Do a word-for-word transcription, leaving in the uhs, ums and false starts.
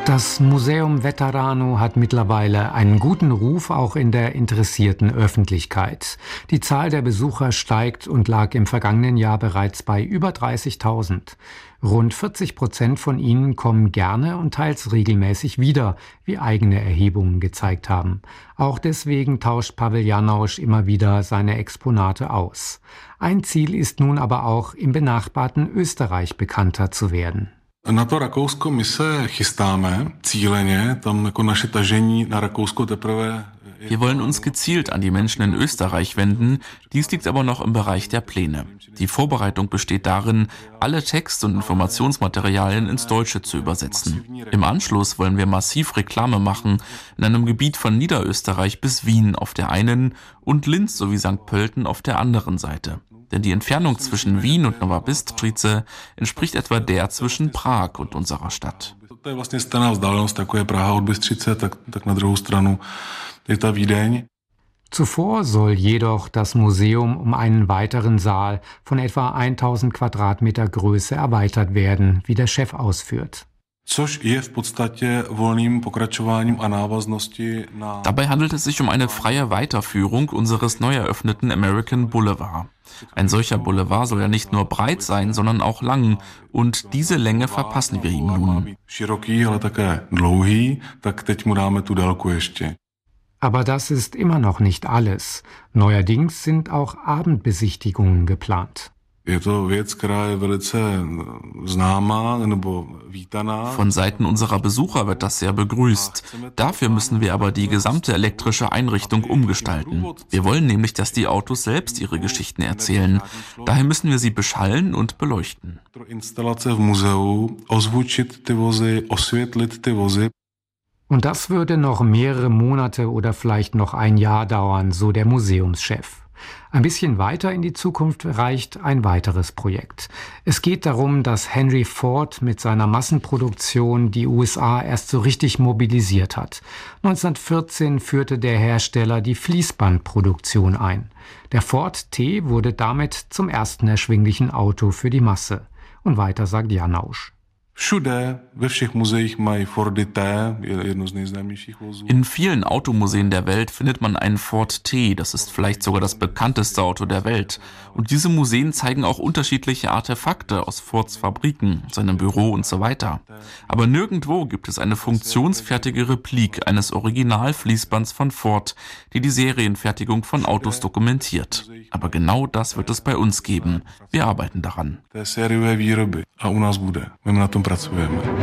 Das Museum Veterano hat mittlerweile einen guten Ruf auch in der interessierten Öffentlichkeit. Die Zahl der Besucher steigt und lag im vergangenen Jahr bereits bei über dreißigtausend. Rund vierzig Prozent von ihnen kommen gerne und teils regelmäßig wieder, wie eigene Erhebungen gezeigt haben. Auch deswegen tauscht Pavel Janausch immer wieder seine Exponate aus. Ein Ziel ist nun aber auch, im benachbarten Österreich bekannter zu werden. Na to Rakousko my se chystáme cíleně, tam jako naše tažení na Rakousko teprve. Wir wollen uns gezielt an die Menschen in Österreich wenden, dies liegt aber noch im Bereich der Pläne. Die Vorbereitung besteht darin, alle Text- und Informationsmaterialien ins Deutsche zu übersetzen. Im Anschluss wollen wir massiv Reklame machen, in einem Gebiet von Niederösterreich bis Wien auf der einen und Linz sowie Sankt Pölten auf der anderen Seite. Denn die Entfernung zwischen Wien und Nova Bystrica entspricht etwa der zwischen Prag und unserer Stadt. To je vlastně stejná vzdálenost, jako je Praha od Bystřice, tak, tak na druhou stranu je ta Vídeň. Zuvor soll jedoch das Museum um einen weiteren Saal von etwa tausend Quadratmeter Größe erweitert werden, wie der Chef ausführt. Což je v podstatě volným pokračováním a návaznosti na... Dabei handelt es sich um eine freie Weiterführung unseres neu eröffneten American Boulevard. Ein solcher Boulevard soll ja nicht nur breit sein, sondern auch lang. Und diese Länge verpassen wir ihm nun. Široký, ale také dlouhý, tak teď mu dáme tu délku ještě. Aber das ist immer noch nicht alles. Neuerdings sind auch Abendbesichtigungen geplant. Je to věc, která je velice známá nebo vítaná. Von Seiten unserer Besucher wird das sehr begrüßt. Dafür müssen wir aber die gesamte elektrische Einrichtung umgestalten. Wir wollen nämlich, dass die Autos selbst ihre Geschichten erzählen. Daher müssen wir sie beschallen und beleuchten. Instalace v muzeu, ozvučit ty vozy, osvětlit ty vozy. Und das würde noch mehrere Monate oder vielleicht noch ein Jahr dauern, so der Museumschef. Ein bisschen weiter in die Zukunft reicht ein weiteres Projekt. Es geht darum, dass Henry Ford mit seiner Massenproduktion die U S A erst so richtig mobilisiert hat. neunzehnhundertvierzehn führte der Hersteller die Fließbandproduktion ein. Der Ford T wurde damit zum ersten erschwinglichen Auto für die Masse. Und weiter sagt Janausch. Všude, ve všech muzeích mají Fordy T, jedno z nejznámějších vozů. In vielen Automuseen der Welt findet man einen Ford T, das ist vielleicht sogar das bekannteste Auto der Welt. Und diese Museen zeigen auch unterschiedliche Artefakte aus Fords Fabriken, seinem Büro und so weiter. Aber nirgendwo gibt es eine funktionsfertige Replik eines Originalfließbands von Ford, die die Serienfertigung von Autos dokumentiert. Aber genau das wird es bei uns geben. Wir arbeiten daran. Té sériové výroby a u nás bude. My na tom pracujeme.